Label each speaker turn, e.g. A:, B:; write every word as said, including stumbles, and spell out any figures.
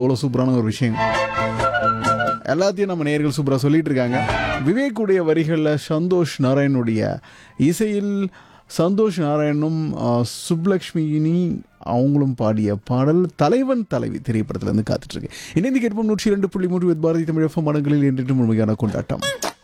A: அவ்வளோ சூப்பரான ஒரு விஷயம். எல்லாத்தையும் நம்ம நேயர்கள் சூப்பராக சொல்லிட்டு இருக்காங்க. விவேக்குடைய வரிகளில் சந்தோஷ் நாராயணுடைய இசையில் சந்தோஷ் நாராயணும் சுப்லக்ஷ்மினி அவங்களும் பாடிய பாடல் தலைவன் தலைவி திரைப்படத்திலிருந்து காத்துட்ருக்கு. இணைந்து கேட்போம் நூற்றி இரண்டு புள்ளி மூன்று பாரதி தமிழ் எஃப்எம் மடங்களில் என்றும் முழுமையான கொண்டாட்டம்.